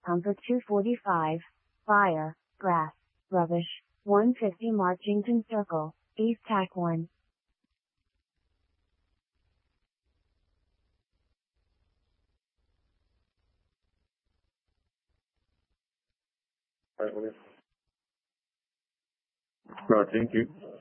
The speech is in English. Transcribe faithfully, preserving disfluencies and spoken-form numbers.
Comfort two forty-five, Fire, Grass, Rubbish, one fifty Marchington Circle, East Tack one. Right, thank you.